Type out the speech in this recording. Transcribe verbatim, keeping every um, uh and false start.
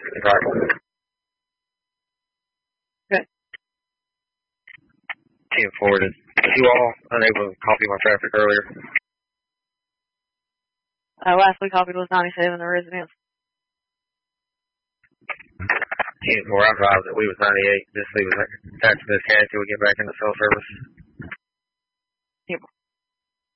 Right. Okay. ten forwarded. You all unable to copy my traffic earlier? Uh, last we copied was ninety-seven, the residence. ten four, I advised that we was ninety-eight. Just leave it attached to this cat till we get back into cell service. Yep.